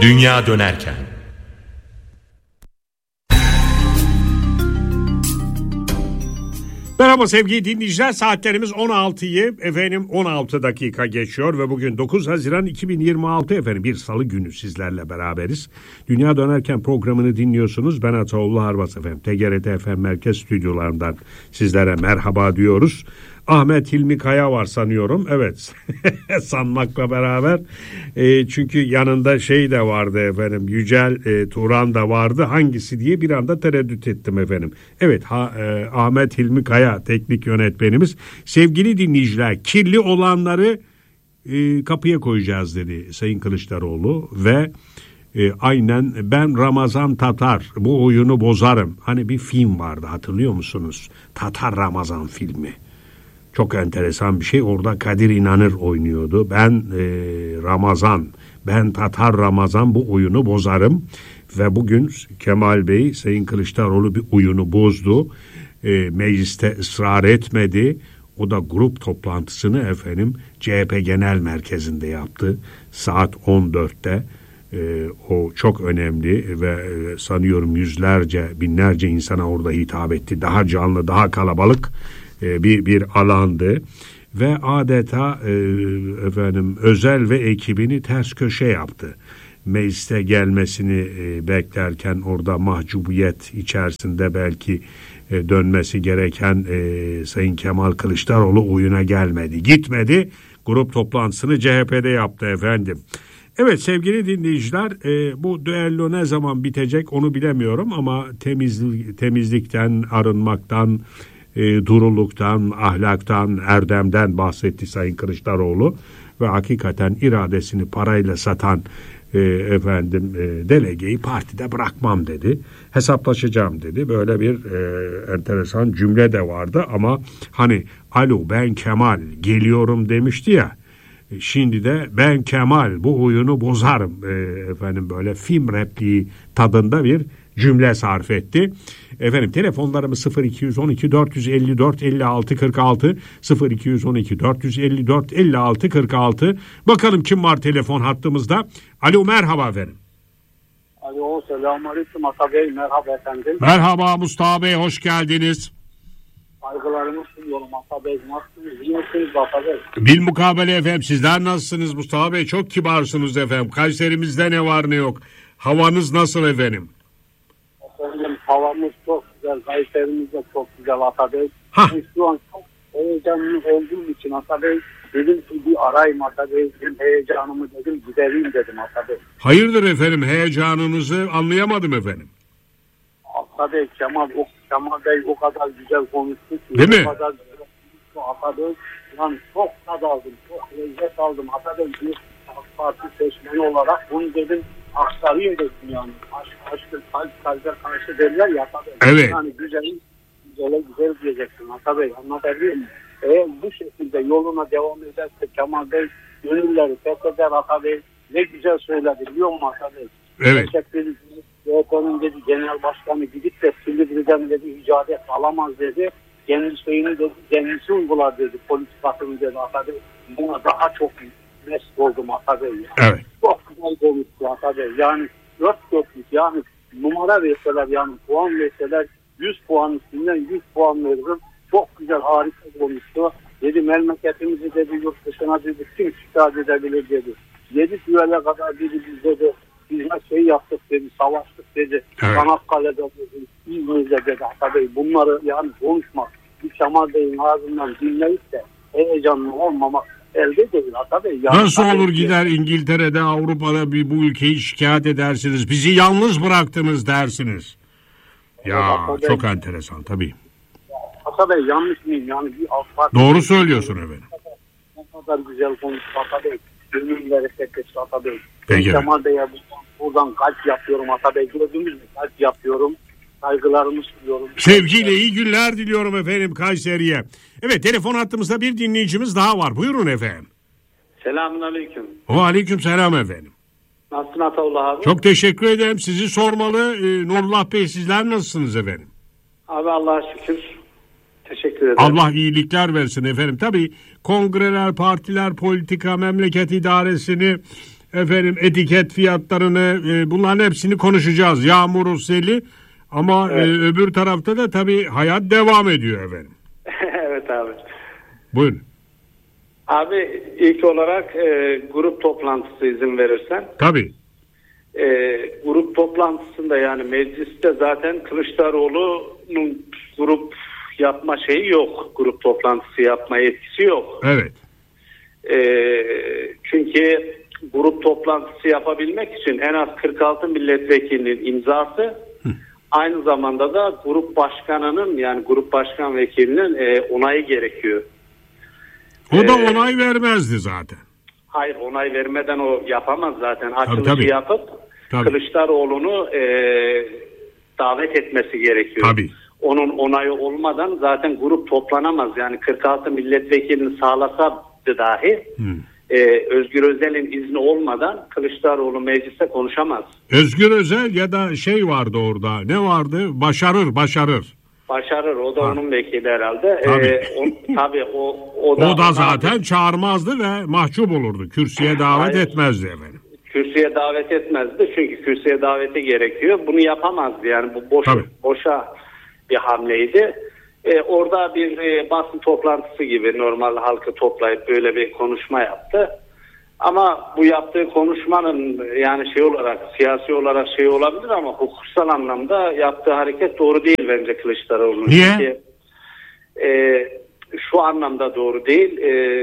Dünya dönerken. Merhaba sevgili dinleyiciler, saatlerimiz 16'yı 16 dakika geçiyor ve bugün 9 Haziran 2026 bir salı günü sizlerle beraberiz. Dünya Dönerken programını dinliyorsunuz. Ben Ataoğlu Harbas TGRT FM Merkez Stüdyolarından sizlere merhaba diyoruz. Ahmet Hilmi Kaya var sanıyorum. Evet. Sanmakla beraber. Çünkü yanında şey de vardı Yücel Turan da vardı. Hangisi diye bir anda tereddüt ettim efendim. Evet, Ahmet Hilmi Kaya teknik yönetmenimiz. Sevgili dinleyiciler, kirli olanları kapıya koyacağız dedi Sayın Kılıçdaroğlu ve aynen ben Ramazan Tatar bu oyunu bozarım. Hani bir film vardı, hatırlıyor musunuz? Tatar Ramazan filmi. Çok enteresan bir şey. Orada Kadir İnanır oynuyordu. Ben Tatar Ramazan bu oyunu bozarım. Ve bugün Kemal Bey, Sayın Kılıçdaroğlu bir oyunu bozdu. Mecliste ısrar etmedi. O da grup toplantısını CHP Genel Merkezi'nde yaptı. Saat 14'te. O çok önemli ve sanıyorum yüzlerce, binlerce insana orada hitap etti. Daha canlı, daha kalabalık bir alandı ve adeta Özel ve ekibini ters köşe yaptı. Mecliste gelmesini beklerken orada mahcubiyet içerisinde belki dönmesi gereken Sayın Kemal Kılıçdaroğlu oyuna gelmedi, gitmedi. Grup toplantısını CHP'de yaptı efendim. Evet sevgili dinleyiciler, bu düello ne zaman bitecek onu bilemiyorum ama temizlikten, arınmaktan, duruluktan, ahlaktan, erdemden bahsetti Sayın Kılıçdaroğlu ve hakikaten iradesini parayla satan delegeyi partide bırakmam dedi. Hesaplaşacağım dedi. Böyle bir enteresan cümle de vardı ama hani alo ben Kemal geliyorum demişti ya. Şimdi de ben Kemal bu oyunu bozarım böyle film repliği tadında bir cümle sarf etti. Telefonlarımız 0212 454 56 46 0212 454 56 46. Bakalım kim var telefon hattımızda. Alo, merhaba efendim. Alo, selamünaleyküm Ata Bey, merhaba efendim. Merhaba Mustafa Bey, hoş geldiniz. Saygılarımı sunuyorum Ata Bey. Nasılsınız? Biliyorsunuz Ata Bey. Bilmukabele sizler nasılsınız Mustafa Bey? Çok kibarsınız efendim. Kayseri'mizde ne var ne yok. Havanız nasıl efendim? Efendim havamız çok güzel. Kayseri'miz de çok güzel Ata Bey. Şu an çok heyecanlı olduğum için Ata Bey dedim ki bir arayayım Ata Bey. Dedim, heyecanımı dedim gidereyim dedim Ata Bey. Hayırdır efendim, heyecanınızı anlayamadım efendim. Ata Bey Kemal Bey o kadar güzel konuştu ki. Değil mi? O kadar güzel konuştu Ata Bey. Yani çok tad aldım, çok lezzet aldım Ata Bey. Bir AK Parti seçmeni olarak bunu dedim aktarayım dedim yani. Aşkın kalbe karşı derler ya Ata Bey. Evet. Yani güzel diyeceksin Ata Bey, anlatabiliyor muyum? Eğer bu şekilde yoluna devam ederse Kemal Bey gönülleri fetheder Ata Bey. Ne güzel söyledi biliyor musun Ata Bey? Evet. Teşekkür ederim. CHP'nin dedi genel başkanı gidip de Silivri'den dedi icadet alamaz dedi. Kendisi uygular dedi politikasını dedi Ata Bey. Buna daha çok mesut oldum Ata Bey. Evet. Çok güzel konuştu Ata Bey. Yani 4 yani numara verseler yani puan verseler 100 puan üstünden 100 puan veririm. Çok güzel, harika konuştu. Dedi memleketimizi dedi yurt dışına dedi kim şikayet edebilir dedi. 7 düğele kadar dedi biz dedi hizmet yaptık dedi, savaştık dedi. Evet. Çanakkale'de dedi, İzmir'de dedi Ata Bey. Bunları yani konuşmak, bir Kemal Bey'in ağzından dinleyip de heyecanlı olmamak elde değil Ata Bey. Yani nasıl olur gider İngiltere'de, Avrupa'da bu ülkeyi şikayet edersiniz, bizi yalnız bıraktınız dersiniz. Ya Ata çok Bey, enteresan tabii. Ata Bey yanlış mıyım yani bir AK Parti. Doğru söylüyorsun efendim. Ne kadar güzel konuştu Ata Bey. Gönülleri fethetti Ata Bey. Peki. Kemal Bey'e buradan kalp yapıyorum Ata Bey. Gördünüz mü? Kalp yapıyorum. Saygılarımı sunuyorum. Sevgiyle iyi günler diliyorum efendim Kayseri'ye. Evet, telefon hattımızda bir dinleyicimiz daha var. Buyurun efendim. Selamünaleyküm. Aleyküm selam efendim. Nasılsın Ataullah abi? Çok teşekkür ederim. Sizi sormalı. Nurullah Bey, sizler nasılsınız efendim? Abi Allah'a şükür. Teşekkür ederim. Allah iyilikler versin efendim. Tabii kongreler, partiler, politika, memleket idaresini efendim etiket fiyatlarını, bunların hepsini konuşacağız. Yağmuru, seli ama öbür tarafta da tabii hayat devam ediyor efendim. Evet abi. Buyurun. Abi ilk olarak grup toplantısı izin verirsen. Tabii. Grup toplantısında yani mecliste zaten Kılıçdaroğlu'nun grup yapma şeyi yok. Grup toplantısı yapma yetkisi yok. Evet. Çünkü grup toplantısı yapabilmek için en az 46 milletvekilinin imzası, aynı zamanda da grup başkanının yani grup başkan vekilinin onayı gerekiyor. O da onay vermezdi zaten. Hayır, onay vermeden o yapamaz zaten. Açılışı tabii. yapıp Kılıçdaroğlu'nu davet etmesi gerekiyor. Tabii. Onun onayı olmadan zaten grup toplanamaz. Yani 46 milletvekilini sağlasa dahi Özgür Özel'in izni olmadan Kılıçdaroğlu mecliste konuşamaz. Özgür Özel ya da şey vardı orada. Ne vardı? Başarır. Başarır. O da onun vekili herhalde. Tabii. O da zaten çağırmazdı ve mahcup olurdu. Kürsüye davet etmezdi efendim. Kürsüye davet etmezdi. Çünkü kürsüye daveti gerekiyor. Bunu yapamazdı. Yani bu boşa bir hamleydi. Orada bir basın toplantısı gibi normal halkı toplayıp böyle bir konuşma yaptı. Ama bu yaptığı konuşmanın yani şey olarak, siyasi olarak şey olabilir ama hukuksal anlamda yaptığı hareket doğru değil bence Kılıçdaroğlu'nun. Niye? Çünkü, şu anlamda doğru değil.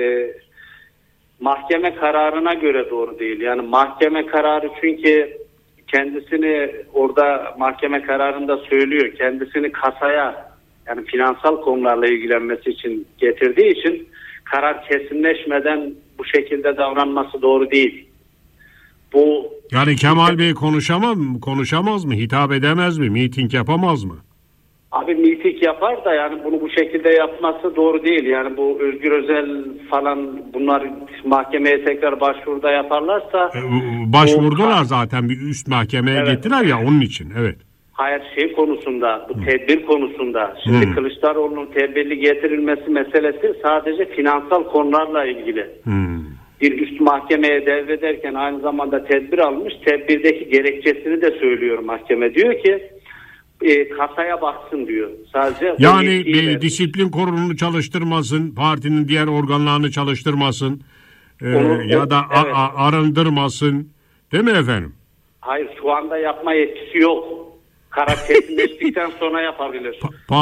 Mahkeme kararına göre doğru değil. Yani mahkeme kararı çünkü kendisini orada mahkeme kararında söylüyor. Kendisini kasaya yani finansal konularla ilgilenmesi için getirdiği için karar kesinleşmeden bu şekilde davranması doğru değil. Yani Kemal Bey konuşamaz mı? Hitap edemez mi? Miting yapamaz mı? Abi miting yapar da yani bunu bu şekilde yapması doğru değil. Yani bu Özgür Özel falan bunlar mahkemeye tekrar başvuruda yaparlarsa... Başvurdular zaten bir üst mahkemeye gittiler ya onun için. Evet. Hayır şey konusunda, bu tedbir konusunda. Şimdi Kılıçdaroğlu'nun tedbirli getirilmesi meselesi sadece finansal konularla ilgili. Bir üst mahkemeye devrederken aynı zamanda tedbir almış. Tedbirdeki gerekçesini de söylüyor mahkeme. Diyor ki kasaya baksın diyor. Sadece yani disiplin kurulunu çalıştırmasın, partinin diğer organlarını çalıştırmasın ya da arındırmasın. Değil mi efendim? Hayır, şu anda yapma yetkisi yok. Karar kesinleştikten sonra yapabilir.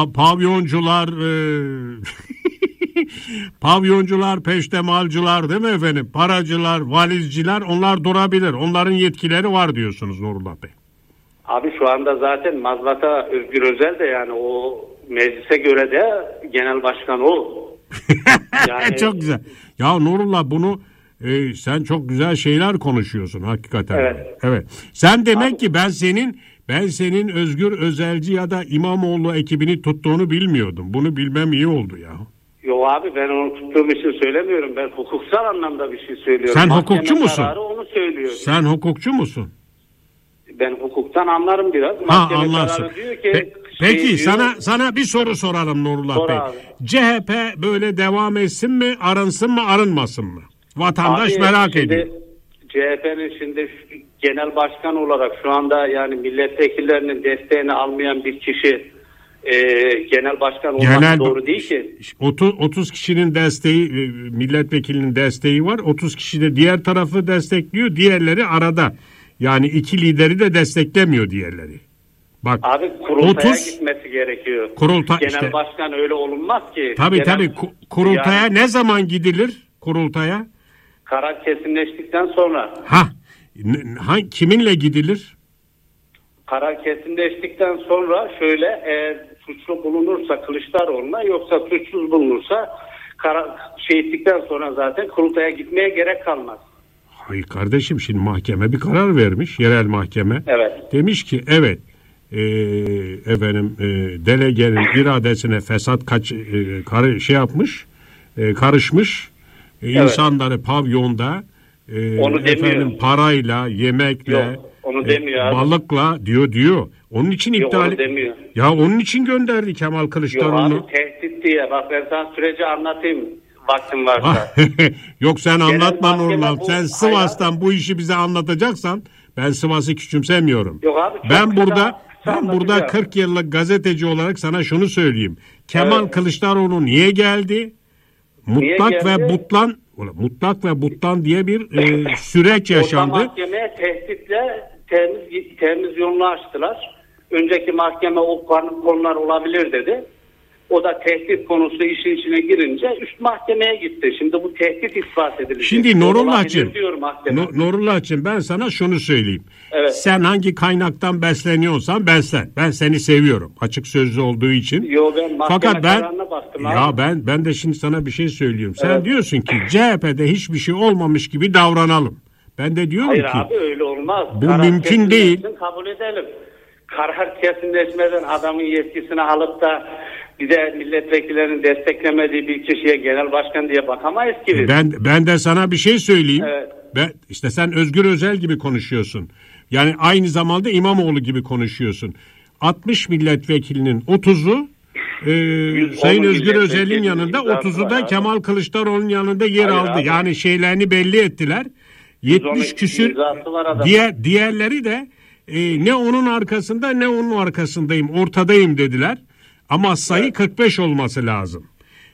Pavyoncular, peştemalcılar değil mi efendim? Paracılar, valizciler onlar durabilir. Onların yetkileri var diyorsunuz Nurullah Bey. Abi şu anda zaten mazbata Özgür Özel de yani o meclise göre de genel başkan o. Yani... Çok güzel. Ya Nurullah bunu sen çok güzel şeyler konuşuyorsun hakikaten. Evet. Sen demek ki ben senin Özgür Özelci ya da İmamoğlu ekibini tuttuğunu bilmiyordum. Bunu bilmem iyi oldu ya. Yok abi ben onu tuttuğum için söylemiyorum. Ben hukuksal anlamda bir şey söylüyorum. Sen hukukçu musun? Onu söylüyorum. Sen hukukçu musun? Ben hukuktan anlarım biraz. Anlarsın. Diyor ki, peki sana bir soru soralım Nurullah Bey. Abi. CHP böyle devam etsin mi, arınsın mı, arınmasın mı? Vatandaş abi, merak ediyor. CHP'nin şimdi genel başkan olarak şu anda yani milletvekillerinin desteğini almayan bir kişi genel başkan olması doğru değil ki. 30 kişinin desteği, milletvekilinin desteği var. 30 kişi de diğer tarafı destekliyor. Diğerleri arada. Yani iki lideri de desteklemiyor diğerleri. Bak, abi kurultaya gitmesi gerekiyor. Genel başkan öyle olunmaz ki. Tabii kurultaya yani, ne zaman gidilir kurultaya? Karar kesinleştikten sonra. Kiminle gidilir? Karar kesinleştikten sonra şöyle suçlu bulunursa Kılıçdaroğlu'na yoksa suçsuz bulunursa karar ettikten sonra zaten kurultaya gitmeye gerek kalmaz. Hayır kardeşim şimdi mahkeme bir karar vermiş yerel mahkeme. Evet. Demiş ki delegenin iradesine fesat karışmış. İnsanları pavyonda parayla, yemekle, balıkla diyor. Onun için iptal. Ya onun için gönderdi Kemal Kılıçdaroğlu. Yok abi tehdit diye. Bak ben sana süreci anlatayım. vaktin varsa. Yok sen anlatma mahkeme Nurullah. bu- Sen Sivas'tan bu işi bize anlatacaksan ben Sivas'ı küçümsemiyorum. Yok abi, çok Ben kısa burada anlatacağım. 40 yıllık gazeteci olarak sana şunu söyleyeyim. Kemal Evet. Kılıçdaroğlu niye geldi? Mutlak geldi? Mutlak ve butlan diye bir süreç yaşandı. Orada mahkemeye tehditle temiz yolunu açtılar. Önceki mahkeme o konular olabilir dedi. O da tehdit konusu işin içine girince üst mahkemeye gitti. Şimdi bu tehdit ispat edilecek. Şimdi Nurullah'cığım, Olabilir diyor mahkeme. Nurullah'cığım ben sana şunu söyleyeyim. Evet. Sen hangi kaynaktan besleniyorsan beslen. Ben seni seviyorum. Açık sözlü olduğu için. Yo, ben mahkeme Fakat kararına baktım ya abi. ben de şimdi sana bir şey söylüyorum. Sen Evet. diyorsun ki CHP'de hiçbir şey olmamış gibi davranalım. Ben de diyorum Hayır ki abi, öyle olmaz. bu Karar mümkün değil. kesinleşsin, kabul edelim. Karar kesinleşmeden adamın yetkisini alıp da bir de milletvekillerinin desteklemediği bir kişiye genel başkan diye bakamayız ki biz. Ben de sana bir şey söyleyeyim. Evet. İşte sen Özgür Özel gibi konuşuyorsun. Yani aynı zamanda İmamoğlu gibi konuşuyorsun. 60 milletvekilinin 30'u Sayın Özgür Özel'in yanında, 30'u da Kemal Kılıçdaroğlu'nun yanında yer Hayır aldı. abi. Yani şeylerini belli ettiler. 70 küsür diğerleri de ne onun arkasında ne onun arkasındayım, ortadayım dediler. Ama sayı 45 olması lazım.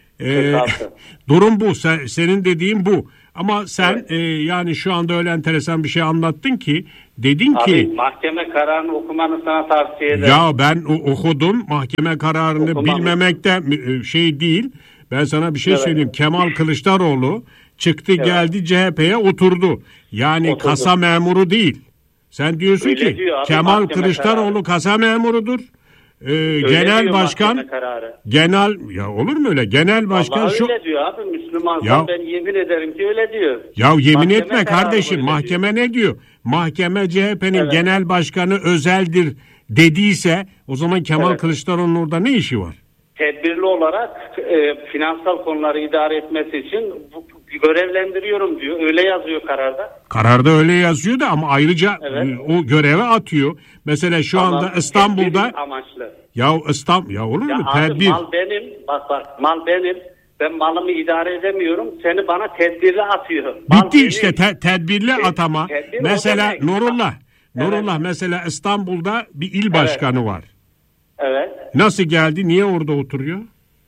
Durum bu. Senin dediğin bu. Ama sen yani şu anda öyle enteresan bir şey anlattın ki dedin abi, ki mahkeme kararını okumanı sana tavsiye ederim. ya ben okudum, mahkeme kararını bilmemekte şey değil. Ben sana bir şey söyleyeyim. Kemal Kılıçdaroğlu çıktı geldi CHP'ye oturdu. Yani kasa memuru değil. Sen diyorsun Öyle ki diyor abi, Kemal mahkeme Kılıçdaroğlu kararı. kasa memurudur. Genel diyor başkan mahkeme kararı. ya olur mu öyle? Genel başkan Vallahi öyle diyor abi, Müslüman. Ben yemin ederim ki öyle diyor. Ya yemin Mahkeme etme kararı kardeşim. böyle Mahkeme ne diyor? Mahkeme CHP'nin Evet. genel başkanı özeldir dediyse o zaman Kemal Kılıçdaroğlu'nun orada ne işi var? Tedbirli olarak finansal konuları idare etmesi için görevlendiriyorum diyor. Öyle yazıyor kararda. Kararda öyle yazıyor da ama ayrıca o göreve atıyor. Mesela şu anda İstanbul'da tedbir amaçlı. ya olur mu? Abi, Tedbir. mal benim. Bak mal benim. Ben malımı idare edemiyorum. Seni bana tedbirli atıyor. Mal Bitti benim. işte tedbirli atama. tedbir Mesela o demek. Nurullah mesela İstanbul'da bir il başkanı var. Evet. Nasıl geldi? Niye orada oturuyor?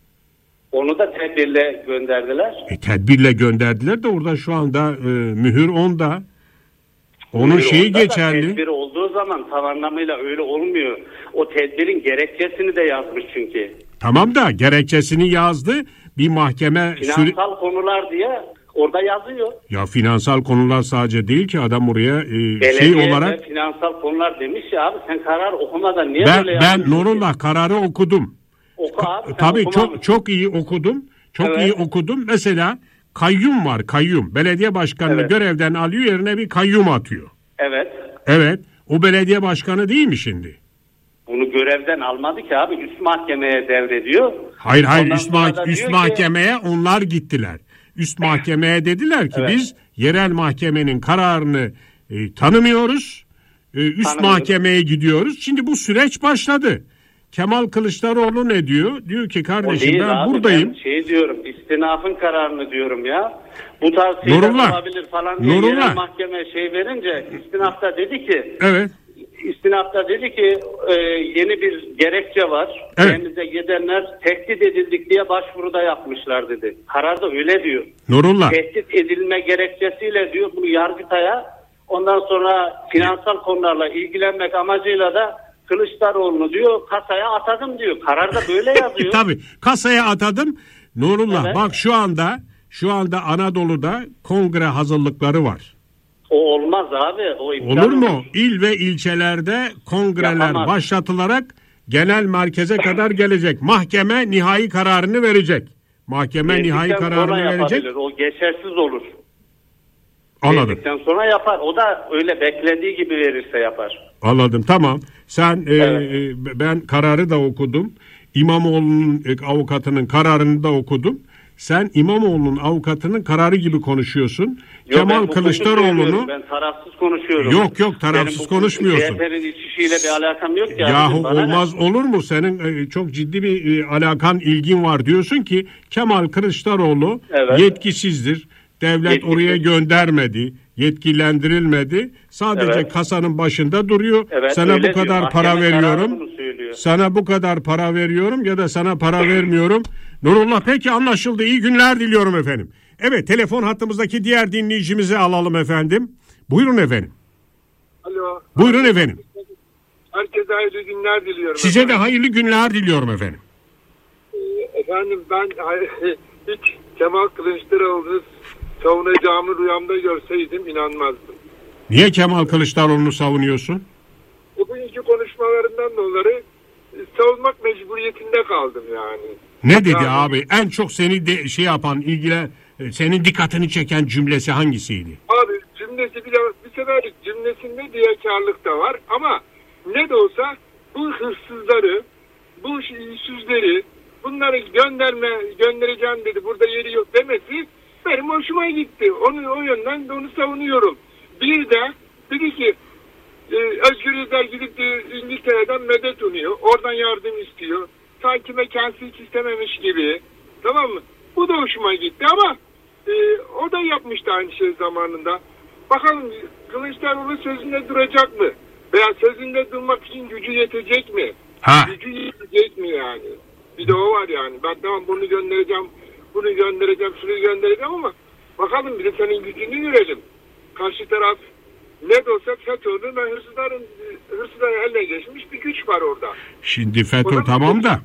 Onu da tedbirle gönderdiler. Tedbirle gönderdiler de orada şu anda mühür onda. Onun Mühür şeyi onda da geçerli. Tedbir olduğu zaman tam anlamıyla öyle olmuyor. O tedbirin gerekçesini de yazmış çünkü. Tamam da gerekçesini yazdı. Bir mahkeme Finansal konular diye orada yazıyor. Ya finansal konular sadece değil ki adam oraya Belediye olarak finansal konular demiş ya abi, sen karar okumadan niye böyle ben yapıyorsun? Nurullah kararı okudum. Oku abi. Tabii çok iyi okudum. Çok iyi okudum. Mesela kayyum var, kayyum. Belediye başkanını görevden alıyor, yerine bir kayyum atıyor. Evet. Evet. O belediye başkanı değil mi şimdi? Bunu görevden almadı ki abi, üst mahkemeye devrediyor. Hayır Ondan üst mahkemeye onlar gittiler. Üst mahkemeye dediler ki biz yerel mahkemenin kararını tanımıyoruz. Üst mahkemeye gidiyoruz. Şimdi bu süreç başladı. Kemal Kılıçdaroğlu ne diyor? Diyor ki kardeşim ben abi, buradayım. Ben diyorum, istinafın kararını diyorum ya. Bu tarz şeyler olabilir falan diye yerel mahkeme verince istinafta dedi ki yeni bir gerekçe var. Denize gidenler tehdit edildik diye başvuruda yapmışlar dedi. Kararda öyle diyor. Nurullah. Tehdit edilme gerekçesiyle diyor bunu Yargıtay'a, ondan sonra finansal konularla ilgilenmek amacıyla da Kılıçdaroğlu'nu diyor kasaya atadım diyor. Kararda böyle yazıyor. Tabii kasaya atadım. Nurullah bak şu anda Anadolu'da kongre hazırlıkları var. O olmaz abi. Olur mu? İl ve ilçelerde kongreler başlatılarak genel merkeze kadar gelecek. Mahkeme nihai kararını verecek. Nihai kararını verecek. O geçersiz olur. Anladım. Verdikten sonra yapar. O da öyle beklediği gibi verirse yapar. Anladım, tamam. Sen ben kararı da okudum. İmamoğlu'nun avukatının kararını da okudum. sen İmamoğlu'nun avukatının kararı gibi konuşuyorsun. Kemal Kılıçdaroğlu'nu ben tarafsız konuşuyorum. Yok tarafsız konuşmuyorsun. CHP'nin iç işiyle bir alakam yok ya. Yahu olmaz olur mu? Senin çok ciddi bir alakan, ilgin var. Diyorsun ki Kemal Kılıçdaroğlu yetkisizdir. Devlet oraya göndermedi, yetkilendirilmedi. Sadece kasanın başında duruyor. Sana bu kadar para veriyorum. Sana bu kadar para veriyorum ya da sana para vermiyorum. Nurullah, peki anlaşıldı. İyi günler diliyorum efendim. Evet, telefon hattımızdaki diğer dinleyicimizi alalım efendim. Buyurun efendim. Alo. Buyurun efendim. Herkese hayırlı günler diliyorum. Size de hayırlı günler diliyorum efendim. Efendim ben hiç Kemal Kılıçdaroğlu'nu savunacağımı rüyamda görseydim inanmazdım. Niye Kemal Kılıçdaroğlu'nu savunuyorsun? Bugünkü konuşmalarından dolayı savunmak mecburiyetinde kaldım yani. Ne dedi abi? En çok seni de senin dikkatini çeken cümlesi hangisiydi? Abi cümlesi bir seferlik cümlesinde diyakarlık da var ama ne de olsa bu hırsızları, bu yüzsüzleri, bunları göndereceğim dedi, burada yeri yok demesi benim hoşuma gitti. O yönden de onu savunuyorum. Bir de dedi ki Özgür Özel gidip İngiltere'den medet umuyor. Oradan yardım istiyor. Sanki kendisi hiç istememiş gibi. Tamam mı? Bu da hoşuma gitti ama o da yapmıştı aynı şey zamanında. Bakalım Kılıçdaroğlu sözünde duracak mı? Veya sözünde durmak için gücü yetecek mi? Gücü yetecek mi yani? Bir de o var yani. Ben tamam bunu göndereceğim, şunu göndereceğim ama bakalım bir de senin gücünü görelim. Karşı taraf ne de olsa FETÖ'nün ve hırsızların eline geçmiş bir güç var orada. Şimdi FETÖ tamam da